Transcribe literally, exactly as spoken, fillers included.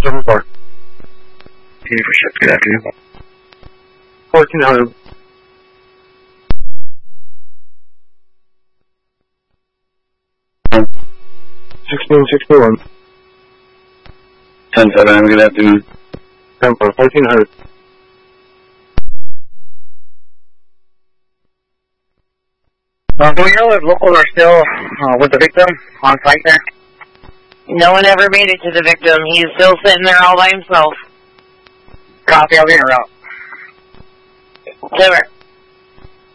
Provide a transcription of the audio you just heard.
seven four. T for six, good afternoon. fourteen hundred. sixteen sixty-one. ten seven, good afternoon. ten four, fourteen hundred. Uh, do we know if locals are still uh, with the victim on site there? No one ever made it to the victim. He's still sitting there all by himself. Copy, I'll be en route. Over.